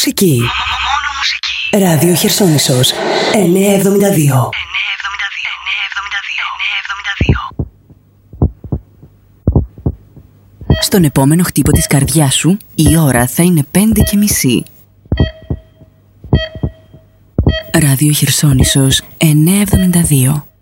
μουσική. Ράδιο Χερσόνησος 972. Στον επόμενο χτύπο της καρδιάς σου, η ώρα θα είναι 5:30. Ράδιο Χερσόνησος 972.